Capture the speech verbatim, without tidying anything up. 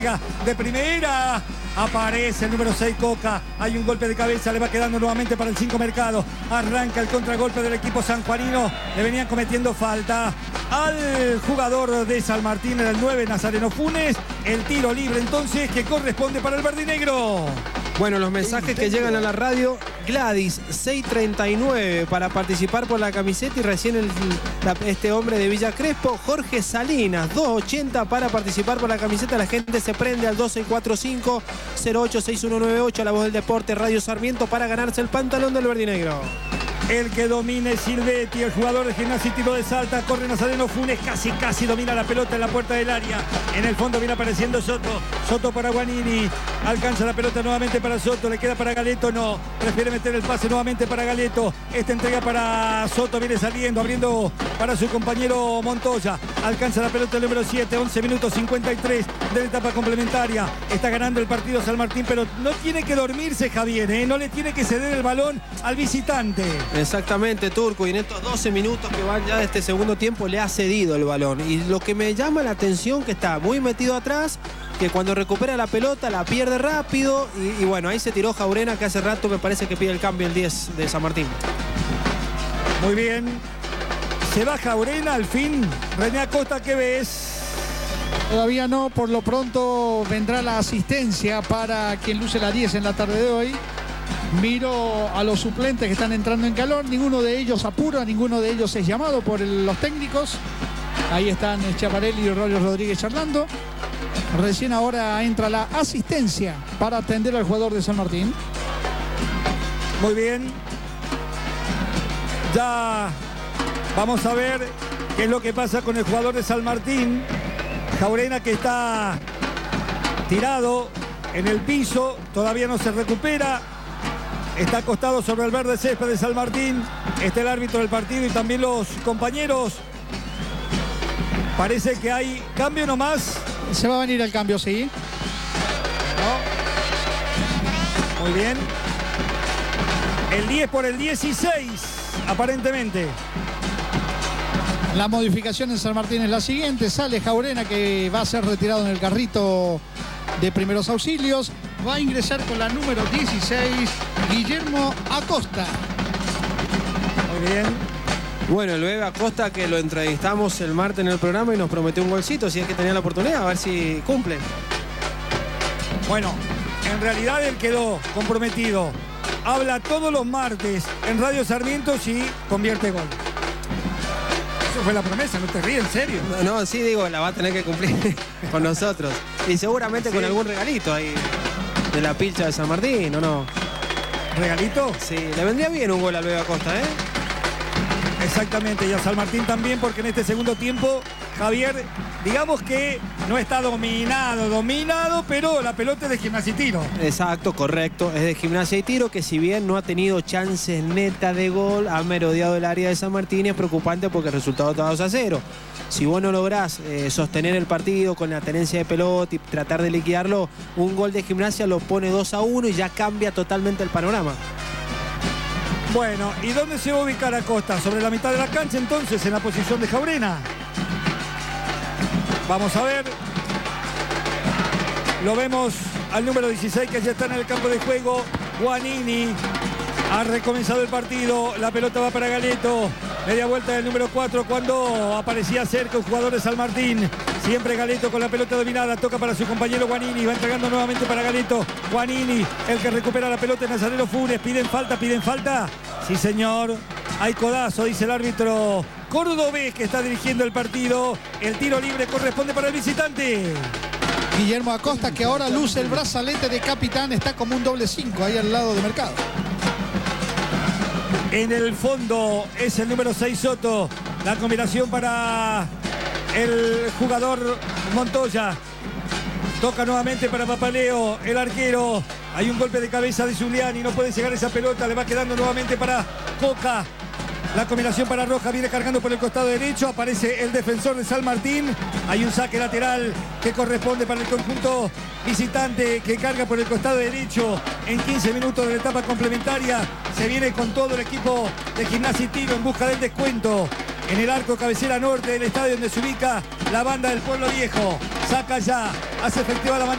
de primera. Aparece el número seis, Coca. Hay un golpe de cabeza, le va quedando nuevamente para el cinco Mercado. Arranca el contragolpe del equipo sanjuanino. Le venían cometiendo falta al jugador de San Martín, en el nueve, Nazareno Funes. El tiro libre entonces que corresponde para el verde y negro. Bueno, los mensajes que llegan a la radio. Gladys, seis treinta y nueve para participar por la camiseta, y recién el, la, este hombre de Villa Crespo, Jorge Salinas, dos ochenta para participar por la camiseta. La gente se prende al dos seis cuatro cinco cero ocho seis uno nueve ocho, La Voz del Deporte, Radio Sarmiento, para ganarse el pantalón del verde y negro. El que domina es Silvetti, el jugador de Gimnasia y Tiro de Salta. Corre Nazareno Funes, casi casi domina la pelota en la puerta del área. En el fondo viene apareciendo Soto. Soto para Guanini. Alcanza la pelota nuevamente para Soto. Le queda para Galeto, no. Prefiere meter el pase nuevamente para Galeto. Esta entrega para Soto, viene saliendo, abriendo para su compañero Montoya. Alcanza la pelota el número siete, once minutos cincuenta y tres de la etapa complementaria. Está ganando el partido San Martín, pero no tiene que dormirse Javier, ¿eh? No le tiene que ceder el balón al visitante. Exactamente, Turco, y en estos doce minutos que van ya de este segundo tiempo le ha cedido el balón. Y lo que me llama la atención, que está muy metido atrás, que cuando recupera la pelota la pierde rápido, y, y bueno, ahí se tiró Jaurena, que hace rato me parece que pide el cambio el diez de San Martín. Muy bien, se va Jaurena al fin. René Acosta, ¿qué ves? Todavía no, por lo pronto vendrá la asistencia para quien luce la diez en la tarde de hoy. Miro a los suplentes que están entrando en calor, ninguno de ellos apura, ninguno de ellos es llamado por el, los técnicos. Ahí están Chiaparelli y Rollo Rodríguez charlando. Recién ahora entra la asistencia para atender al jugador de San Martín. Muy bien. Ya vamos a ver qué es lo que pasa con el jugador de San Martín. Jaurena, que está tirado en el piso, todavía no se recupera. Está acostado sobre el verde césped de San Martín. Está el árbitro del partido y también los compañeros. Parece que hay cambio nomás. Se va a venir el cambio, sí. ¿No? Muy bien. El diez por el dieciséis, aparentemente. La modificación en San Martín es la siguiente. Sale Jaurena, que va a ser retirado en el carrito de primeros auxilios. Va a ingresar con la número dieciséis, Guillermo Acosta. Muy bien. Bueno, el bebé Acosta, que lo entrevistamos el martes en el programa y nos prometió un golcito, si es que tenía la oportunidad, a ver si cumple. Bueno, en realidad él quedó comprometido. Habla todos los martes en Radio Sarmiento si convierte gol. Eso fue la promesa, no te ríes, en serio. No, no, sí, digo, la va a tener que cumplir con nosotros. Y seguramente sí, con algún regalito ahí de la pilcha de San Martín, ¿o no? ¿Regalito? Sí, le vendría bien un gol al bebé Acosta, ¿eh? Exactamente, y a San Martín también, porque en este segundo tiempo, Javier, digamos que no está dominado, dominado, pero la pelota es de Gimnasia y Tiro. Exacto, correcto, es de Gimnasia y Tiro, que si bien no ha tenido chances netas de gol, ha merodeado el área de San Martín, y es preocupante porque el resultado está dos a cero. Si vos no lográs eh, sostener el partido con la tenencia de pelota y tratar de liquidarlo, un gol de Gimnasia lo pone dos a uno y ya cambia totalmente el panorama. Bueno, ¿y dónde se va a ubicar Acosta? Sobre la mitad de la cancha, entonces, en la posición de Jaurena. Vamos a ver. Lo vemos al número dieciséis, que ya está en el campo de juego. Guanini. Ha recomenzado el partido. La pelota va para Galeto. Media vuelta del número cuatro, cuando aparecía cerca un jugador de San Martín. Siempre Galeto con la pelota dominada. Toca para su compañero Guanini. Va entregando nuevamente para Galeto. Guanini, el que recupera la pelota, en Nazareno Funes. Piden falta, piden falta. Sí, señor. Hay codazo, dice el árbitro cordobés, que está dirigiendo el partido. El tiro libre corresponde para el visitante. Guillermo Acosta, que ahora luce el brazalete de capitán. Está como un doble cinco ahí al lado de Mercado. En el fondo es el número seis, Soto. La combinación para el jugador Montoya. Toca nuevamente para Papaleo, el arquero. Hay un golpe de cabeza de Giuliani, no puede llegar esa pelota. Le va quedando nuevamente para Coca. La combinación para Roja, viene cargando por el costado derecho. Aparece el defensor de San Martín. Hay un saque lateral que corresponde para el conjunto visitante, que carga por el costado derecho. En quince minutos de la etapa complementaria se viene con todo el equipo de Gimnasia y Tiro en busca del descuento. En el arco cabecera norte del estadio, donde se ubica La banda del Pueblo Viejo saca ya, hace efectiva la